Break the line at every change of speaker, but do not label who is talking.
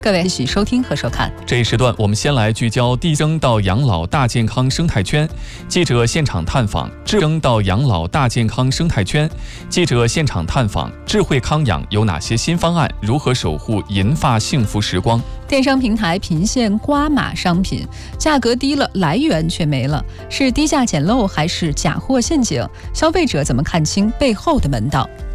各位继续收听和收看。
这一时段，我们先来聚焦递增到养老大健康生态圈。记者现场探访智增到养老大健康生态圈。记者现场探访智慧康养有哪些新方案？如何守护银发幸福时光？
电商平台频现刮码商品，价格低了，来源却没了，是低价捡漏还是假货陷阱？消费者怎么看清背后的门道？